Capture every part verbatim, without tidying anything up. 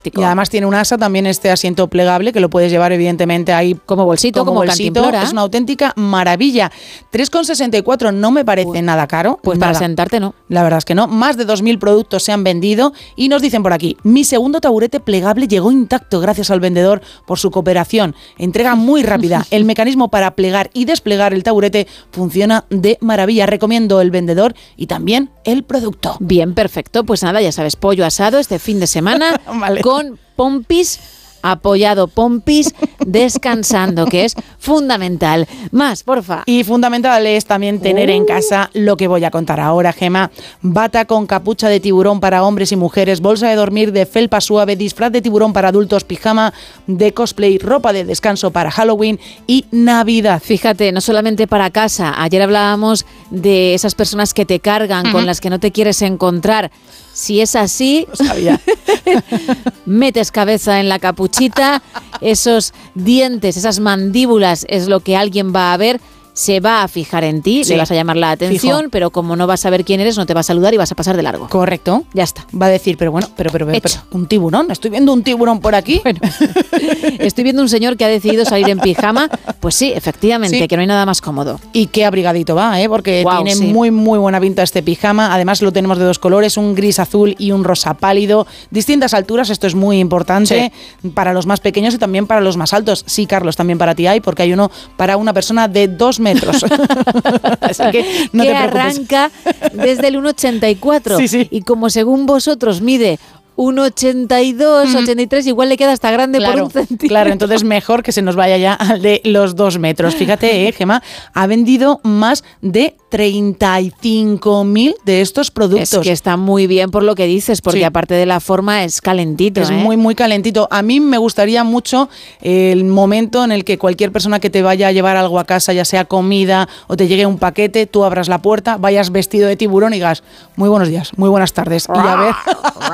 Y además tiene un asa, también este asiento plegable que lo puedes llevar evidentemente ahí como bolsito, como, como bolsito. Cantimplora. Es una auténtica maravilla. tres con sesenta y cuatro no me parece Uy. nada caro. Pues nada. Para sentarte no. La verdad es que no. Más de dos mil productos se han vendido y nos dicen por aquí, mi segundo taburete plegable llegó intacto gracias al vendedor por su cooperación. Entrega muy rápida. El mecanismo para plegar y desplegar el taburete funciona de maravilla. Recomiendo el vendedor y también el producto. Bien, perfecto. Pues nada, ya sabes, pollo asado este fin de semana vale. con pompis, apoyado pompis, descansando, que es fundamental. Más, porfa. Y fundamental es también tener uh. en casa lo que voy a contar ahora, Gema. Bata con capucha de tiburón para hombres y mujeres, bolsa de dormir de felpa suave, disfraz de tiburón para adultos, pijama de cosplay, ropa de descanso para Halloween y Navidad. Fíjate, no solamente para casa. Ayer hablábamos de esas personas que te cargan, uh-huh. con las que no te quieres encontrar. Si es así, no sabía. metes cabeza en la capuchita, esos dientes, esas mandíbulas es lo que alguien va a ver, se va a fijar en ti, sí. le vas a llamar la atención, Fijo. pero como no vas a saber quién eres, no te va a saludar y vas a pasar de largo. Correcto. Ya está. Va a decir, pero bueno, pero, pero, pero, pero un tiburón, estoy viendo un tiburón por aquí. Bueno, estoy viendo un señor que ha decidido salir en pijama. Pues sí, efectivamente, sí. que no hay nada más cómodo. Y qué abrigadito va, ¿eh? Porque wow, tiene sí. muy, muy buena pinta este pijama. Además lo tenemos de dos colores, un gris azul y un rosa pálido. Distintas alturas, esto es muy importante sí. para los más pequeños y también para los más altos. Sí, Carlos, también para ti hay, porque hay uno para una persona de dos metros. Así que no que te preocupes. Arranca desde el uno ochenta y cuatro. Sí, sí. Y como según vosotros mide uno ochenta y dos, mm. ochenta y tres, igual le queda hasta grande claro, por un centímetro. Claro, entonces mejor que se nos vaya ya al de los dos metros. Fíjate, eh, Gema, ha vendido más de treinta y cinco mil de estos productos. Es que está muy bien por lo que dices, porque sí. aparte de la forma es calentito. Es ¿eh? muy, muy calentito. A mí me gustaría mucho el momento en el que cualquier persona que te vaya a llevar algo a casa, ya sea comida o te llegue un paquete, tú abras la puerta, vayas vestido de tiburón y digas, muy buenos días, muy buenas tardes. Y a ver,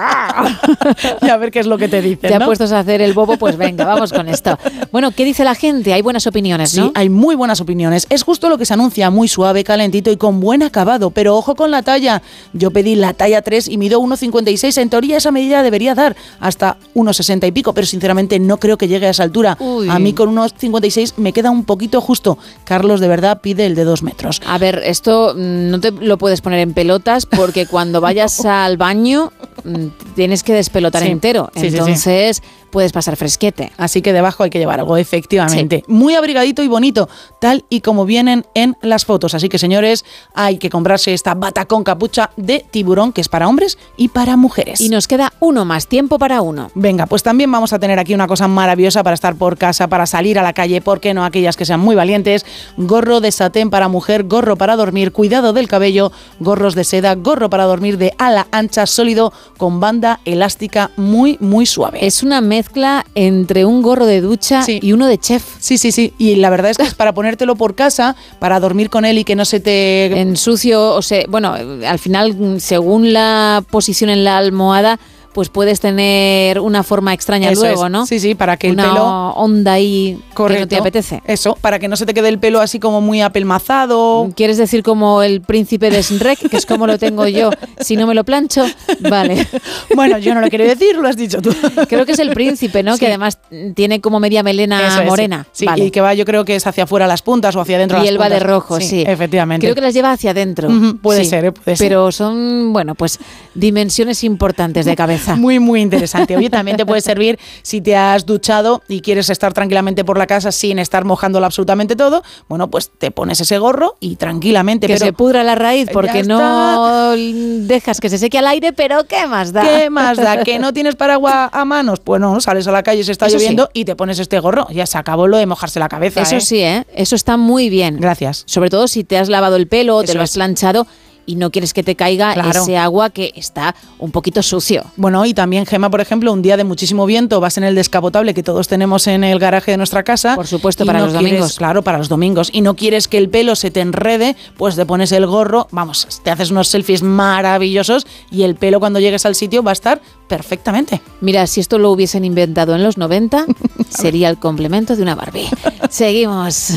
y a ver qué es lo que te dicen, Te ¿no? apuestos a hacer el bobo, pues venga, vamos con esto. Bueno, ¿qué dice la gente? Hay buenas opiniones, ¿no? Sí, hay muy buenas opiniones. Es justo lo que se anuncia, muy suave, calentito y con buen acabado, pero ojo con la talla. Yo pedí la talla tres y mido uno cincuenta y seis. En teoría esa medida debería dar hasta uno sesenta y pico, pero sinceramente no creo que llegue a esa altura. Uy. A mí con uno cincuenta y seis me queda un poquito justo. Carlos, de verdad, pide el de dos metros. A ver, esto no te lo puedes poner en pelotas porque cuando vayas al baño tienes que despelotar sí. entero. Sí, Entonces... Sí, sí. puedes pasar fresquete. Así que debajo hay que llevar algo, efectivamente. Sí. Muy abrigadito y bonito, tal y como vienen en las fotos. Así que, señores, hay que comprarse esta bata con capucha de tiburón, que es para hombres y para mujeres. Y nos queda uno más, tiempo para uno. Venga, pues también vamos a tener aquí una cosa maravillosa para estar por casa, para salir a la calle, ¿por qué no? Aquellas que sean muy valientes. Gorro de satén para mujer, gorro para dormir, cuidado del cabello, gorros de seda, gorro para dormir de ala ancha, sólido, con banda elástica muy, muy suave. Es una mezcla entre un gorro de ducha sí. y uno de chef. Sí, sí, sí. Y la verdad es que es para ponértelo por casa, para dormir con él y que no se te... ensucio, o sea, bueno, al final, según la posición en la almohada, pues puedes tener una forma extraña Eso luego, es. ¿no? Sí, sí, para que el una pelo... Una onda ahí correcto. Que no te apetece. Eso, para que no se te quede el pelo así como muy apelmazado. ¿Quieres decir como el príncipe de Shrek, que es como lo tengo yo, si no me lo plancho? Vale. Bueno, yo no lo quiero decir, lo has dicho tú. Creo que es el príncipe, ¿no? Sí. Que además tiene como media melena Eso es, morena. Sí, vale. Y que va, yo creo que es hacia afuera las puntas o hacia adentro y las él puntas. Y él va de rojo, sí, sí. Efectivamente. Creo que las lleva hacia adentro. Uh-huh. Puede sí. ser, ¿eh? Puede ser. Pero son, bueno, pues dimensiones importantes de cabeza. Muy, muy interesante. Oye, también te puede servir si te has duchado y quieres estar tranquilamente por la casa sin estar mojándolo absolutamente todo. Bueno, pues te pones ese gorro y tranquilamente. Que pero se pudra la raíz porque no dejas que se seque al aire, pero ¿qué más da? ¿Qué más da? ¿Que no tienes paraguas a manos? Pues no, sales a la calle, se está Eso lloviendo sí. y te pones este gorro. Ya se acabó lo de mojarse la cabeza. Eso ¿eh? sí, ¿eh? Eso está muy bien. Gracias. Sobre todo si te has lavado el pelo o te Eso lo has es. planchado y no quieres que te caiga claro. ese agua que está un poquito sucio. Bueno, y también, Gema, por ejemplo, un día de muchísimo viento, vas en el descapotable que todos tenemos en el garaje de nuestra casa. Por supuesto, y para no los quieres, domingos. Claro, para los domingos. Y no quieres que el pelo se te enrede, pues te pones el gorro, vamos, te haces unos selfies maravillosos y el pelo cuando llegues al sitio va a estar perfectamente. Mira, si esto lo hubiesen inventado en los noventa, sería el complemento de una Barbie. Seguimos.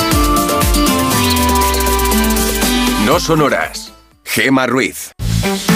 No son horas. Gema Ruiz.